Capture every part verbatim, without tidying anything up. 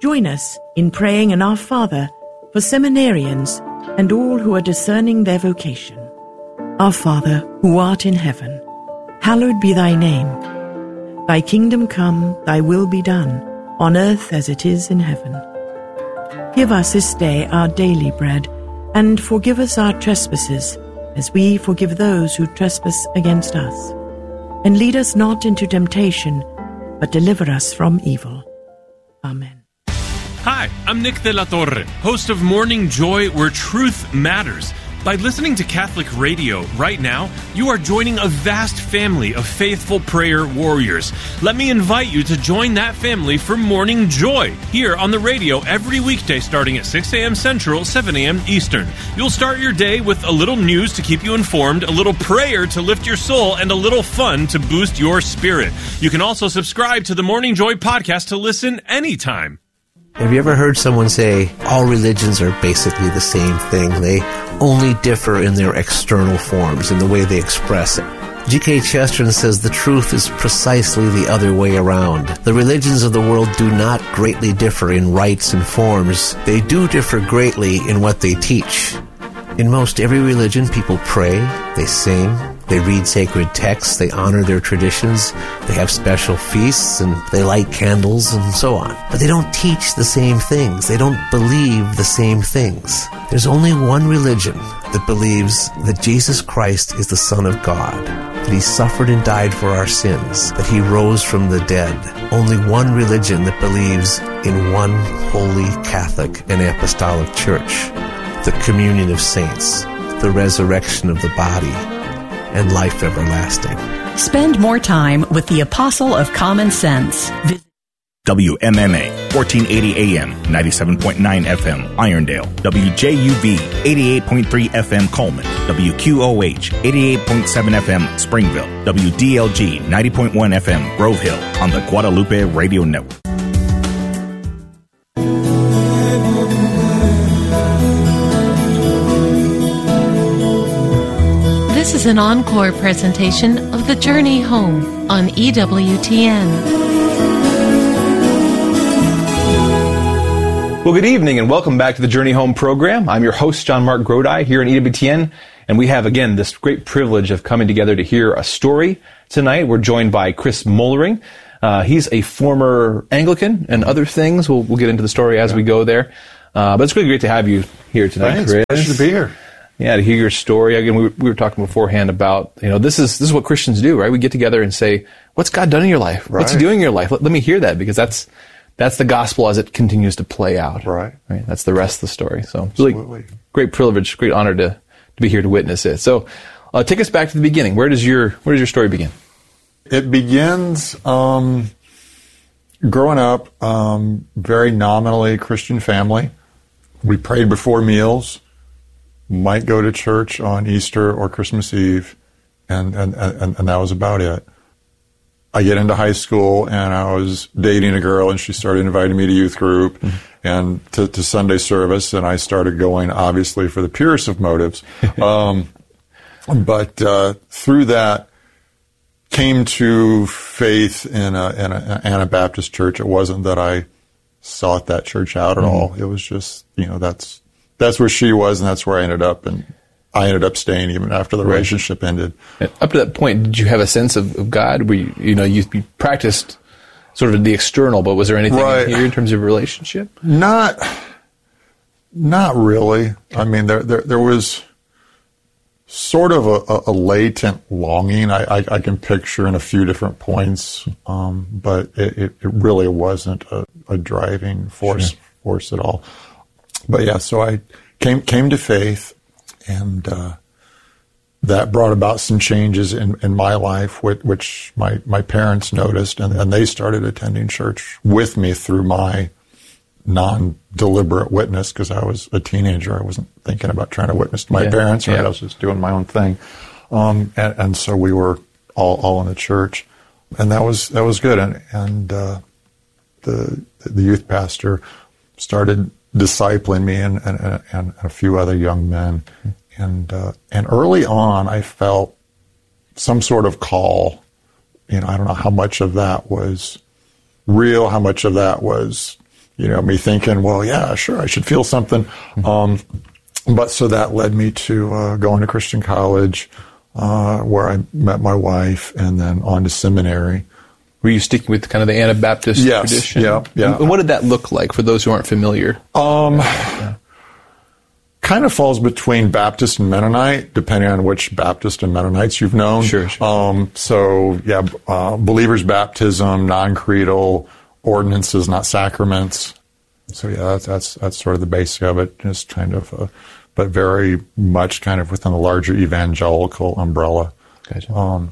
Join us in praying in Our Father for seminarians and all who are discerning their vocation. Our Father, who art in heaven, hallowed be thy name. Thy kingdom come, thy will be done, on earth as it is in heaven. Give us this day our daily bread, and forgive us our trespasses, as we forgive those who trespass against us. And lead us not into temptation, but deliver us from evil. Amen. Hi, I'm Nick de la Torre, host of Morning Joy, where truth matters. By listening to Catholic radio right now, you are joining a vast family of faithful prayer warriors. Let me invite you to join that family for Morning Joy, here on the radio every weekday starting at six a.m. Central, seven a.m. Eastern. You'll start your day with a little news to keep you informed, a little prayer to lift your soul, and a little fun to boost your spirit. You can also subscribe to the Morning Joy podcast to listen anytime. Have you ever heard someone say, all religions are basically the same thing? They only differ in their external forms, in the way they express it. G K Chesterton says the truth is precisely the other way around. The religions of the world do not greatly differ in rites and forms. They do differ greatly in what they teach. In most every religion, people pray, they sing, they read sacred texts, they honor their traditions, they have special feasts, and they light candles, and so on. But they don't teach the same things. They don't believe the same things. There's only one religion that believes that Jesus Christ is the Son of God, that He suffered and died for our sins, that He rose from the dead. Only one religion that believes in one holy Catholic and Apostolic Church, the communion of saints, the resurrection of the body, and life everlasting. Spend more time with the Apostle of Common Sense. Visit W M M A, fourteen eighty A M, ninety-seven point nine F M, Irondale. W J U V, eighty-eight point three F M, Coleman. W Q O H, eighty-eight point seven F M, Springville. W D L G, ninety point one F M, Grove Hill, on the Guadalupe Radio Network. This is an encore presentation of The Journey Home on E W T N. Well, good evening and welcome back to the Journey Home program. I'm your host, John Mark Grodi, here in E W T N, and we have, again, this great privilege of coming together to hear a story tonight. We're joined by Chris Mollering. Uh, he's a former Anglican and other things. We'll, we'll get into the story as yeah. we go there. Uh, but it's really great to have you here tonight, Thanks. Chris. Pleasure to be here. Yeah, to hear your story. Again, we were, we were talking beforehand about, you know, this is this is what Christians do, right? We get together and say, what's God done in your life? Right. What's He doing in your life? Let, let me hear that, because that's that's the gospel as it continues to play out. Right. Right. That's the rest of the story. So really Absolutely. Great privilege, great honor to, to be here to witness it. So uh, take us back to the beginning. Where does your where does your story begin? It begins um, growing up, um, very nominally Christian family. We prayed before meals. Might go to church on Easter or Christmas Eve, and, and, and, and that was about it. I get into high school, and I was dating a girl, and she started inviting me to youth group mm-hmm. and to, to Sunday service, and I started going, obviously, for the purest of motives. um, but uh, through that, came to faith in, a, in a, an Anabaptist church. It wasn't that I sought that church out at mm-hmm. all. It was just, you know, that's That's where she was, and that's where I ended up, and I ended up staying even after the right. relationship ended. And up to that point, did you have a sense of, of God? Where you, you know, you, you practiced sort of the external, but was there anything right. in here in terms of relationship? Not, not really. I mean, there there, there was sort of a, a latent longing I, I, I can picture in a few different points, um, but it, it, it really wasn't a, a driving force sure. force at all. But yeah, so I came came to faith, and uh, that brought about some changes in, in my life, which, which my, my parents noticed, and, and they started attending church with me through my non-deliberate witness, because I was a teenager. I wasn't thinking about trying to witness to my yeah. parents, right? Yeah. I was just doing my own thing. Um, and, and so we were all, all in the church, and that was that was good. And, and uh, the the youth pastor started discipling me and, and, and a few other young men. And uh, and early on, I felt some sort of call. You know, I don't know how much of that was real, how much of that was you know, me thinking, well, yeah, sure, I should feel something. Mm-hmm. Um, but so that led me to uh, going to Christian college, uh, where I met my wife, and then on to seminary. Were you sticking with kind of the Anabaptist yes, tradition? Yeah, yeah. And what did that look like for those who aren't familiar? Um, yeah. Kind of falls between Baptist and Mennonite, depending on which Baptist and Mennonites you've known. Sure, sure. Um, so, yeah, uh, believers' baptism, non-creedal, ordinances, not sacraments. So, yeah, that's that's, that's sort of the basic of it. Just kind of, uh, but very much kind of within the larger evangelical umbrella. Gotcha. Um,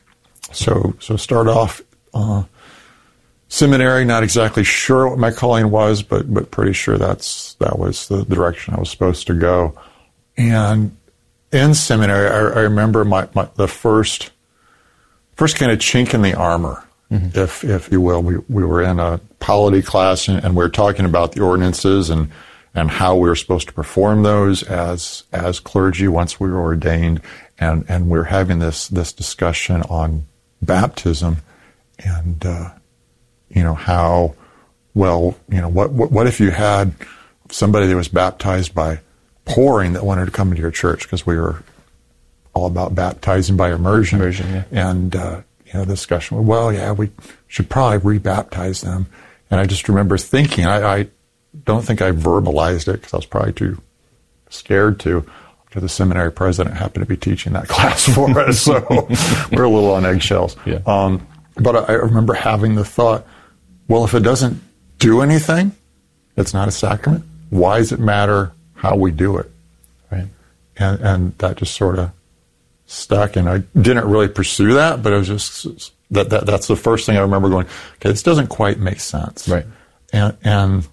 so, so start off uh, seminary, not exactly sure what my calling was, but but pretty sure that's that was the direction I was supposed to go. And in seminary, I, I remember my, my the first first kind of chink in the armor, mm-hmm. if if you will. We we were in a polity class, and, and we were talking about the ordinances and and how we were supposed to perform those as as clergy once we were ordained, and and we were having this this discussion on baptism, and uh, you know how well you know what, what what if you had somebody that was baptized by pouring that wanted to come into your church, because we were all about baptizing by immersion. Immersion, yeah. And uh, you know, the discussion. Well, yeah, we should probably re-baptize them. And I just remember thinking, I, I don't think I verbalized it because I was probably too scared to. Because the seminary president happened to be teaching that class for us, so we're a little on eggshells. Yeah. Um, but I, I remember having the thought, well, if it doesn't do anything, it's not a sacrament. Why does it matter how we do it? Right. And and that just sort of stuck, and I didn't really pursue that, but it was just that, that that's the first thing I remember going, okay, this doesn't quite make sense. Right. And and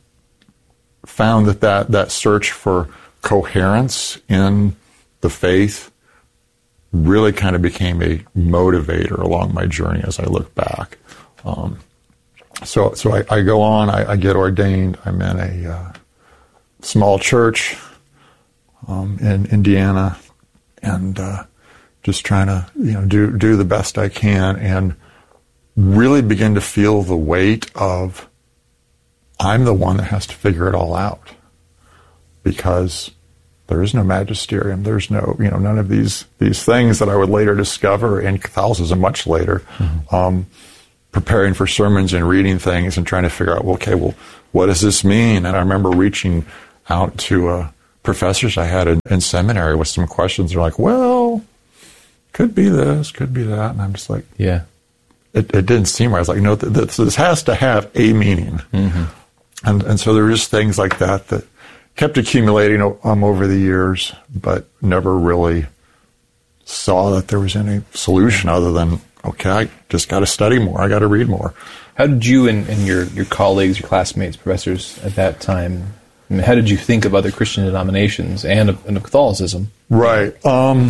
found that that, that search for coherence in the faith really kind of became a motivator along my journey as I look back. Um, so so I, I go on, I, I get ordained. I'm in a uh, small church um, in Indiana, and uh, just trying to you know do do the best I can, and really begin to feel the weight of I'm the one that has to figure it all out, because there is no magisterium. There's no, you know, none of these these things that I would later discover in Catholicism, much later, mm-hmm. um, preparing for sermons and reading things and trying to figure out, well, okay, well, what does this mean? And I remember reaching out to uh, professors I had in, in seminary with some questions. They're like, well, could be this, could be that. And I'm just like, yeah, it, it didn't seem right. I was like, no, th- th- this has to have a meaning. Mm-hmm. And and so there were just things like that that kept accumulating um, over the years, but never really saw that there was any solution other than, okay, I just got to study more. I got to read more. How did you and, and your, your colleagues, your classmates, professors at that time, I mean, how did you think of other Christian denominations and of, and of Catholicism? Right. Um,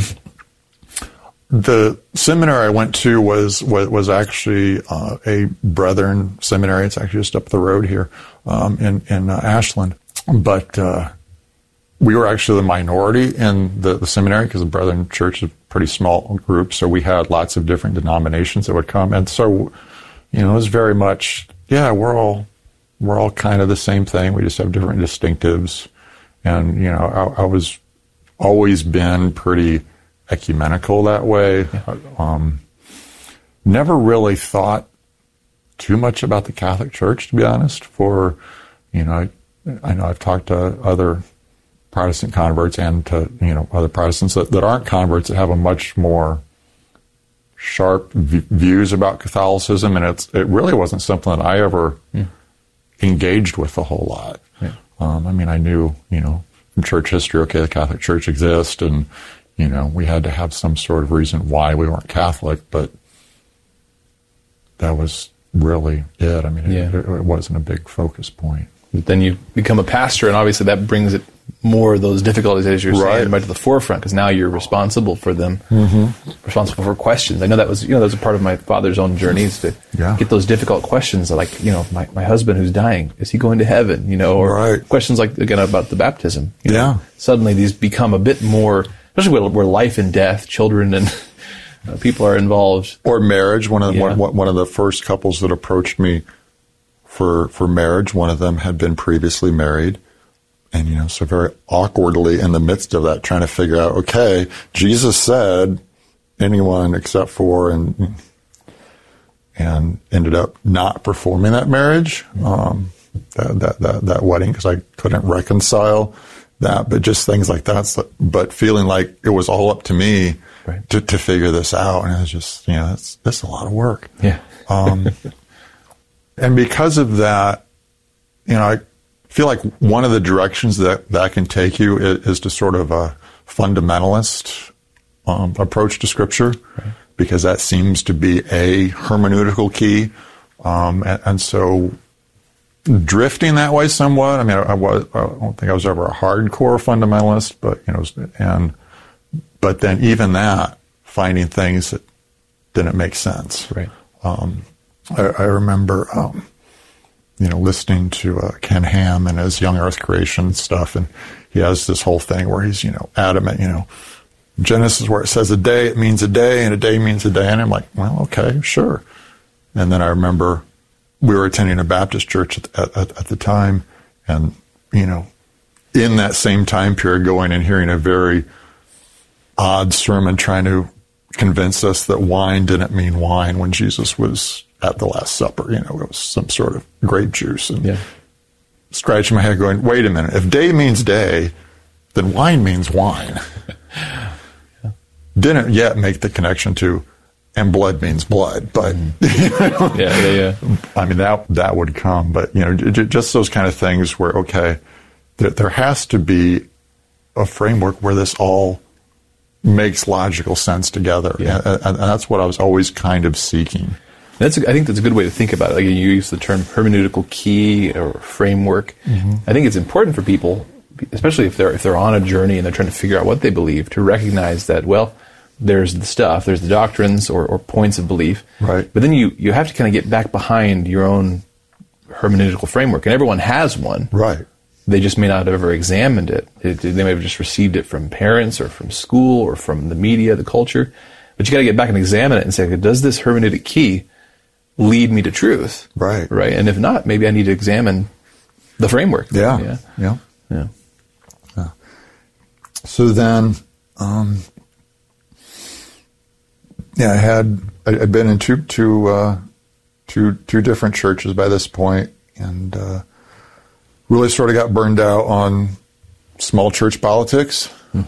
the seminary I went to was was, was actually uh, a Brethren seminary. It's actually just up the road here um, in, in uh, Ashland. But uh, we were actually the minority in the, the seminary, because the Brethren Church is a pretty small group, so we had lots of different denominations that would come. And so, you know, it was very much, yeah, we're all we're all kind of the same thing. We just have different distinctives. And, you know, I, I was always been pretty ecumenical that way. Yeah. Um, never really thought too much about the Catholic Church, to be honest, for, you know, I, I know I've talked to other Protestant converts and to, you know, other Protestants that, that aren't converts that have a much more sharp v- views about Catholicism, and it's it really wasn't something that I ever yeah. engaged with a whole lot. Yeah. Um, I mean, I knew, you know, from church history, okay, the Catholic Church exists, and, you know, we had to have some sort of reason why we weren't Catholic, but that was really it. I mean, yeah. it, it wasn't a big focus point. But then you become a pastor, and obviously that brings it more of those difficulties, as you're right. saying, right to the forefront, because now you're responsible for them, mm-hmm. responsible for questions. I know that was, you know, that was a part of my father's own journeys to yeah. get those difficult questions, like, you know, my, my husband who's dying, is he going to heaven? You know, or right. questions like, again, about the baptism. You yeah. know, suddenly these become a bit more, especially where, where life and death, children and uh, people are involved. Or marriage. One of, yeah. one, one of the first couples that approached me for, for marriage. One of them had been previously married. And, you know, so very awkwardly in the midst of that, trying to figure out, okay, Jesus said anyone except for, and and ended up not performing that marriage, um, that, that, that, that wedding, because I couldn't reconcile that, but just things like that. So, but feeling like it was all up to me right. to, to figure this out. And it was just, you know, that's, that's a lot of work. Yeah. um, and because of that, you know, I feel like one of the directions that that can take you is, is to sort of a fundamentalist um, approach to Scripture, right. because that seems to be a hermeneutical key. Um, and, and so drifting that way somewhat, I mean, I, I, was, I don't think I was ever a hardcore fundamentalist, but, you know, and but then even that, finding things that didn't make sense. Right. Um, I, I remember... Um, you know, listening to uh, Ken Ham and his Young Earth Creation stuff, and he has this whole thing where he's, you know, adamant, you know, Genesis where it says a day, it means a day, and a day means a day, and I'm like, well, okay, sure. And then I remember we were attending a Baptist church at, at, at the time, and, you know, in that same time period going and hearing a very odd sermon trying to convince us that wine didn't mean wine when Jesus was at the Last Supper. You know, it was some sort of grape juice. And yeah. scratching my head going, wait a minute, if day means day, then wine means wine. yeah. Didn't yet make the connection to, and blood means blood, but, you know, yeah, yeah, yeah. I mean, that, that would come, but, you know, j- just those kind of things where, okay, there, there has to be a framework where this all makes logical sense together. Yeah. And, and that's what I was always kind of seeking. That's a, I think that's a good way to think about it. Like you use the term hermeneutical key or framework. Mm-hmm. I think it's important for people, especially if they're if they're on a journey and they're trying to figure out what they believe, to recognize that, well, there's the stuff, there's the doctrines or, or points of belief. Right. But then you, you have to kind of get back behind your own hermeneutical framework. And everyone has one. Right. They just may not have ever examined it. it. They may have just received it from parents or from school or from the media, the culture. But you got to get back and examine it and say, does this hermeneutic key lead me to truth? Right. Right. And if not, maybe I need to examine the framework. Yeah. Yeah. Yeah. Yeah. yeah. So then, um, yeah, I had, I'd been in two, two, uh, two, two different churches by this point, and, uh, really sort of got burned out on small church politics. Hmm.